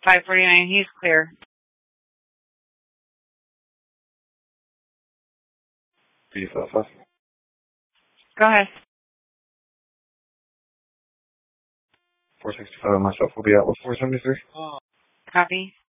549, he's clear. B55. Go ahead. 465 myself will be out with 473. Copy.